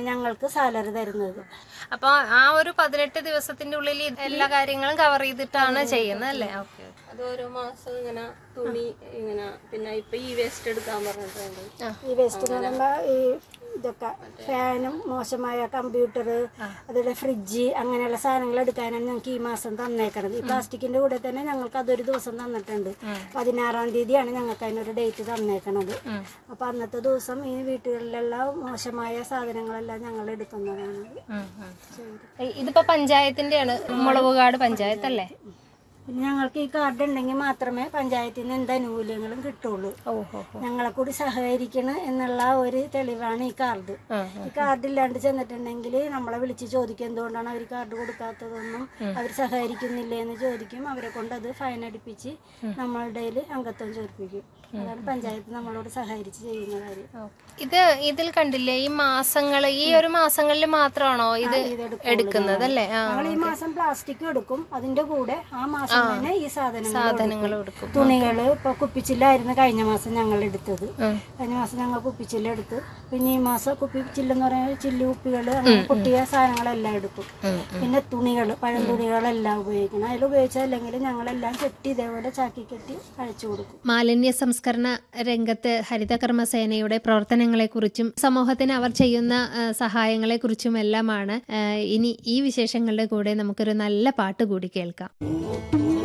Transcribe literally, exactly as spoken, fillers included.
ഞങ്ങൾക്ക് സാലറി തരുന്നത്. അപ്പൊ ആ ഒരു പതിനെട്ട് ദിവസത്തിന്റെ ഉള്ളിൽ എല്ലാ കാര്യങ്ങളും കവർ ചെയ്തിട്ടാണ് ചെയ്യുന്നത് അല്ലേ? ഓക്കെ. അത് ഓരോ മാസം ഇങ്ങനെ തുണി ഇങ്ങനെ പിന്നെ ഇപ്പൊ ഈ വേസ്റ്റ് എടുക്കാൻ പറഞ്ഞിട്ടുണ്ട്. ഈ വേസ്റ്റ് എന്ന് പറയുമ്പോൾ ഈ ഇതൊക്കെ ഫാനും മോശമായ കമ്പ്യൂട്ടർ അതുപോലെ ഫ്രിഡ്ജ് അങ്ങനെയുള്ള സാധനങ്ങൾ എടുക്കാനാണ് ഞങ്ങൾക്ക് ഈ മാസം തന്നേക്കണത്. ഈ പ്ലാസ്റ്റിക്കിന്റെ കൂടെ തന്നെ ഞങ്ങൾക്ക് അതൊരു ദിവസം തന്നിട്ടുണ്ട്. പതിനാറാം തീയതിയാണ് ഞങ്ങൾക്ക് അതിനൊരു ഡേറ്റ് തന്നേക്കണത്. അപ്പൊ അന്നത്തെ ദിവസം ഈ വീട്ടുകളിലുള്ള മോശമായ സാധനങ്ങളെല്ലാം ഞങ്ങൾ എടുക്കുന്നതാണ്. ഇതിപ്പോ പഞ്ചായത്തിന്റെയാണ്, മുളവുകാട് പഞ്ചായത്ത് അല്ലേ? പിന്നെ ഞങ്ങൾക്ക് ഈ കാർഡ് ഉണ്ടെങ്കിൽ മാത്രമേ പഞ്ചായത്തിൽ നിന്ന് എന്ത് ആനുകൂല്യങ്ങളും കിട്ടുള്ളൂ. ഞങ്ങളെ കൂടി സഹകരിക്കണം എന്നുള്ള ഒരു തെളിവാണ് ഈ കാർഡ്. ഈ കാർഡ് ഇല്ലാണ്ട് ചെന്നിട്ടുണ്ടെങ്കിൽ നമ്മളെ വിളിച്ച് ചോദിക്കും എന്തുകൊണ്ടാണ് അവർ കാർഡ് കൊടുക്കാത്തതെന്നും അവർ സഹകരിക്കുന്നില്ലേ എന്ന് ചോദിക്കും. അവരെ കൊണ്ട് അത് ഫൈൻ അടിപ്പിച്ച് നമ്മളുടെ അംഗത്വം ചേർപ്പിക്കും. അതാണ് പഞ്ചായത്ത് നമ്മളോട് സഹകരിച്ച് ചെയ്യുന്ന കാര്യം. ഇത് ഇതിൽ കണ്ടില്ലേ ഈ മാസങ്ങൾ, ഈ ഒരു മാസങ്ങളിൽ മാത്രമാണോ ഇത് എടുക്കുന്നത് അല്ലേ? ഞങ്ങൾ ഈ മാസം പ്ലാസ്റ്റിക് എടുക്കും, അതിന്റെ കൂടെ ആ മാസം തന്നെ ഈ സാധനങ്ങൾ എടുക്കും. തുണികള് ഇപ്പൊ കുപ്പിച്ചില്ലായിരുന്നു കഴിഞ്ഞ മാസം ഞങ്ങൾ എടുത്തത്. കഴിഞ്ഞ മാസം ഞങ്ങൾ കുപ്പിച്ചില്ല എടുത്ത്, പിന്നെ ഈ മാസം കുപ്പിച്ചില്ലെന്ന് പറയുന്നത് ചില്ലു കുപ്പികള് അങ്ങനെ പൊട്ടിയ സാധനങ്ങളെല്ലാം എടുക്കും. പിന്നെ തുണികള് പഴം തുണികളെല്ലാം ഉപയോഗിക്കണം. അതിൽ ഉപയോഗിച്ചല്ലെങ്കിൽ ഞങ്ങളെല്ലാം കെട്ടി ഇതേപോലെ ചാക്കി കെട്ടി അയച്ചു കൊടുക്കും. മാലിന്യ സംസ്കരണ രംഗത്ത് ഹരിതകർമ്മസേനയുടെ പ്രവർത്തനങ്ങളെക്കുറിച്ചും സമൂഹത്തിന് അവർ ചെയ്യുന്ന സഹായങ്ങളെക്കുറിച്ചും എല്ലാമാണ് ഇനി ഈ വിശേഷങ്ങളുടെ കൂടെ നമുക്കൊരു നല്ല പാട്ട് കൂടി കേൾക്കാം.